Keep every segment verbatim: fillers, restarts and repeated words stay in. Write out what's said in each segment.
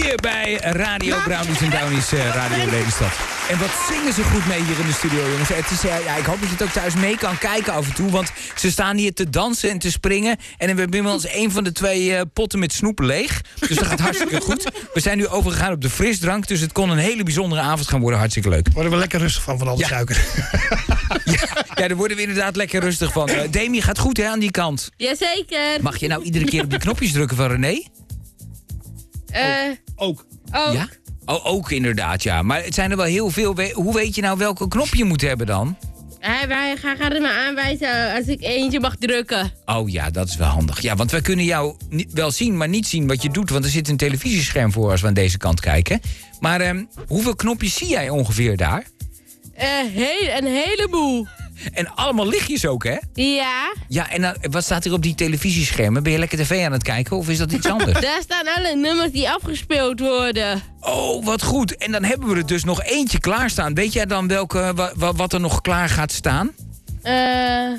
Hier bij Radio Brownies en Downies, uh, Radio Lelystad. En wat zingen ze goed mee hier in de studio, jongens. Het is, uh, ja, ik hoop dat je het ook thuis mee kan kijken af en toe. Want ze staan hier te dansen en te springen. En we hebben inmiddels een van de twee uh, potten met snoep leeg. Dus dat gaat hartstikke goed. We zijn nu overgegaan op de frisdrank. Dus het kon een hele bijzondere avond gaan worden. Hartstikke leuk. Worden we lekker rustig van, van al die ja. suiker. ja, ja, daar worden we inderdaad lekker rustig van. Uh, Demi, gaat goed hè, aan die kant? Jazeker. Mag je nou iedere keer op die knopjes drukken van René? Uh, ook. Ook. Ja? Oh, ook inderdaad, ja. Maar het zijn er wel heel veel. Hoe weet je nou welke knop je moet hebben dan? Hij, hij gaat het me aanwijzen als ik eentje mag drukken. Oh ja, dat is wel handig. Ja, want wij kunnen jou niet, wel zien, maar niet zien wat je doet. Want er zit een televisiescherm voor als we aan deze kant kijken. Maar um, hoeveel knopjes zie jij ongeveer daar? Uh, heel, een heleboel. En allemaal lichtjes ook, hè? Ja. Ja, en uh, wat staat er op die televisieschermen? Ben je lekker tv aan het kijken of is dat iets anders? Daar staan alle nummers die afgespeeld worden. Oh, wat goed. En dan hebben we er dus nog eentje klaarstaan. Weet jij dan welke, wa, wa, wat er nog klaar gaat staan? Eh... Uh...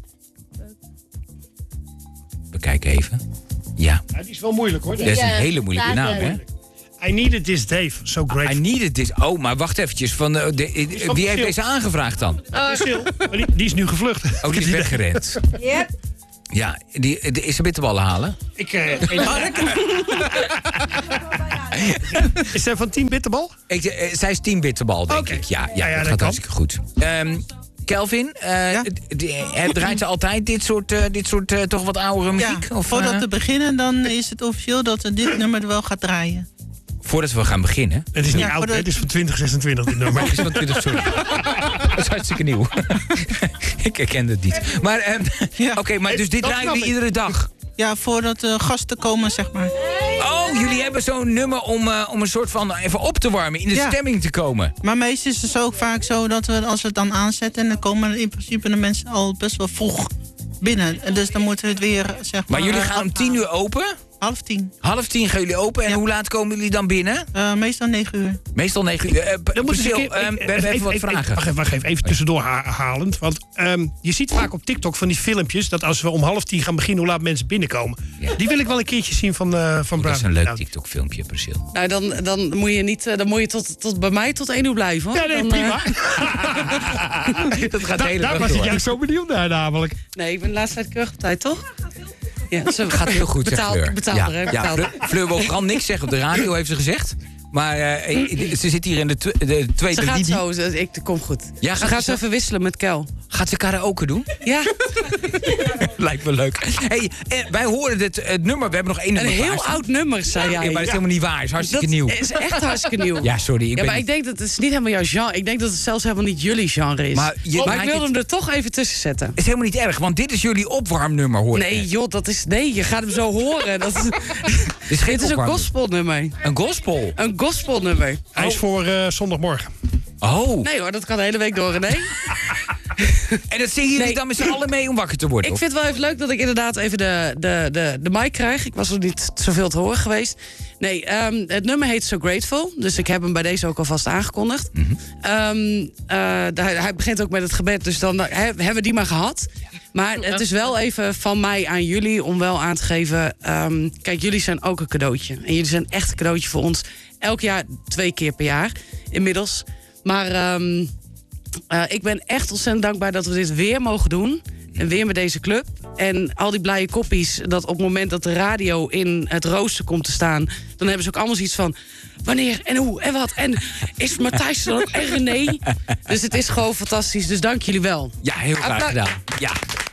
We kijken even. Ja. Ja, die is wel moeilijk, hoor. Dat is een Ja, hele moeilijke naam, hè? I needed this, Dave. So great. I needed this. Oh, maar wacht eventjes. Van de, de, de, van wie heeft Sil. deze aangevraagd dan? Oh. Sil. Die, die is nu gevlucht. Oh, die is weggerend. Yep. Ja, die, die, is ze bitterballen halen? Ik, uh, is zij van Team Bitterbal? Ik, uh, zij is team bitterbal, denk Okay. ik. Ja, ja, Ja, ja, dat dat gaat kan. hartstikke goed. Um, Kelvin, uh, Ja? d- d- draait ze altijd dit soort, uh, dit soort uh, toch wat oudere muziek? Ja, of, voordat uh, we beginnen, dan is het officieel dat we dit nummer er wel gaat draaien. Voordat we gaan beginnen? Het is niet Ja, oud, voor de- hè? Het is van twintig zesentwintig, dit nummer. Maar is van twintig, sorry. Dat is hartstikke nieuw. Ik herken het niet. Maar, uh, Ja. oké, okay, maar dus dit Dat draaien snap jullie ik. iedere dag? Ja, voordat de gasten komen, zeg maar. Oh, jullie hebben zo'n nummer om, uh, om een soort van even op te warmen, in de Ja. stemming te komen. Maar meestal is het ook vaak zo dat we, als we het dan aanzetten, dan komen in principe de mensen al best wel vroeg binnen. En dus dan moeten we het weer, zeg maar... Maar jullie uh, gaan om tien uur open? Half tien. Half tien gaan jullie open. En Ja. hoe laat komen jullie dan binnen? Uh, meestal negen uur. Meestal negen uur. Uh, Dan moeten ze Priscil, een keer- um, ik- we hebben even wat even- vragen. Wacht even, wacht even, even tussendoor ha- halend. Want um, je ziet vaak op TikTok van die filmpjes... dat als we om half tien gaan beginnen, hoe laat mensen binnenkomen. Ja. Die wil ik wel een keertje zien van, uh, van Dat is Bruin. een leuk Nou, TikTok-filmpje, Priscil. Nou, dan, dan moet je niet, eh, dan moet je tot, tot bij mij tot één uur blijven, hoor. Ja, nee, Dan, prima. eh, Dat gaat Da- de hele daar dag was ik door. juist zo benieuwd naar, namelijk. nee, ik ben de laatste tijd keurig op tijd, toch? Ja, ze Gaat heel goed, zegt betaal, Fleur. betaal ja, er, hè, ja, betaal Fleur, Fleur wil vooral niks zeggen op de radio, heeft ze gezegd. Maar uh, ze zit hier in de, tw- de tweede Ze gaat linie. zo, ze- ik kom goed. Ja, ze gaat gaat ze- zo even wisselen met Kel. Gaat ze karaoke doen? Ja, Lijkt me leuk. Hey, eh, wij horen het, het nummer, we hebben nog één een nummer heel klaarstaan. oud nummer, zei Ja, jij. maar dat is helemaal niet waar, het is hartstikke dat nieuw. is echt hartstikke nieuw. Ja, sorry. Ik Ja, ben maar niet- ik denk dat het is niet helemaal jouw genre. Ik denk dat het zelfs helemaal niet jullie genre is. Maar Maar, je- ik maakt wilde het- hem er toch even tussen zetten. is helemaal niet erg, want dit is jullie opwarmnummer, hoor ik Nee, net. joh, dat is... Nee, je gaat hem zo horen. Dat is, Dit is geen dit is een opwarmnummer. gospelnummer. Een gospel? Een gospelnummer. Hij is voor uh, zondagmorgen. Oh. Nee hoor, dat kan de hele week door, René. En dat zingen jullie Nee. dan met z'n allen mee om wakker te worden? Ik of? vind het wel even leuk dat ik inderdaad even de, de, de, de mic krijg. Ik was er niet zoveel te horen geweest. Nee, um, het nummer heet So Grateful. Dus ik heb hem bij deze ook alvast aangekondigd. Mhm. um, uh, hij, hij begint ook met het gebed, dus dan uh, hebben we die maar gehad. Maar het is wel even van mij aan jullie om wel aan te geven... Um, kijk, jullie zijn ook een cadeautje. En jullie zijn echt een cadeautje voor ons. Elk jaar, twee keer per jaar inmiddels. Maar... Um, Uh, ik ben echt ontzettend dankbaar dat we dit weer mogen doen. En weer met deze club. En al die blije koppies, dat op het moment dat de radio in het rooster komt te staan... dan hebben ze ook allemaal zoiets van... wanneer en hoe en wat en is Matthijs dan ook en René? Dus het is gewoon fantastisch, dus dank jullie wel. Ja, heel graag Applaus. gedaan. Ja.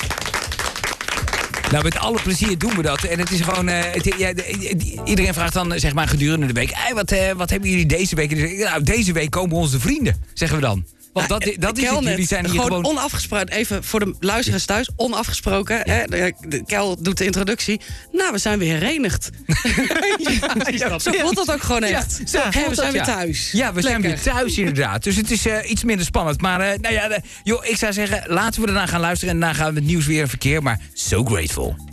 Nou, met alle plezier doen we dat. En het is gewoon... Uh, het, ja, de- iedereen vraagt dan, zeg maar, gedurende de week... Hey, wat, uh, wat hebben jullie deze week? En dan zeg ik, nou, deze week komen onze vrienden, zeggen we dan. Want dat, dat is het. Kelnet, Jullie zijn hier gewoon, gewoon... onafgesproken. Even voor de luisteraars thuis, onafgesproken. Hè? De, de Kel doet de introductie. Nou, we zijn weer herenigd. Ja, Zo voelt dat ook gewoon echt. Ja, zo Hè, voelt we dat, zijn weer ja. thuis. Ja, we zijn Lekker. weer thuis inderdaad. Dus het is uh, iets minder spannend. Maar uh, nou ja, uh, joh, ik zou zeggen, laten we ernaar gaan luisteren. En daarna gaan we het nieuws weer in verkeer. Maar So Grateful.